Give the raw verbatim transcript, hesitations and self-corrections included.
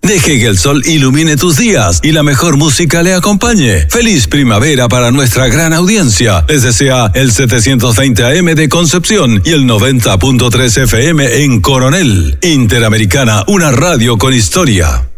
Deje que el sol ilumine tus días y la mejor música le acompañe. Feliz primavera para nuestra gran audiencia. Les desea el setecientos veinte A M de Concepción y el noventa punto tres F M en Coronel. Interamericana, una radio con historia.